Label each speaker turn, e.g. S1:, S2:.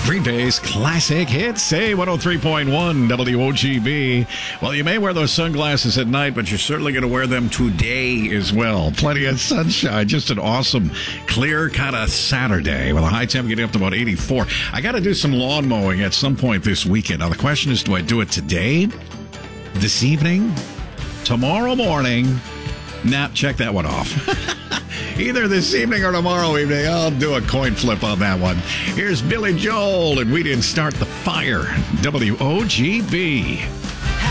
S1: Green Day's classic hits, say 103.1 WOGB. Well, you may wear those sunglasses at night, but you're certainly going to wear them today as well. Plenty of sunshine. Just an awesome, clear kind of Saturday with a high temp getting up to about 84. I got to do some lawn mowing at some point this weekend. Now, the question is, do I do it today, this evening, tomorrow morning? Nah, check that one off. Either this evening or tomorrow evening. I'll do a coin flip on that one. Here's Billy Joel, and We Didn't Start the Fire. WOGB.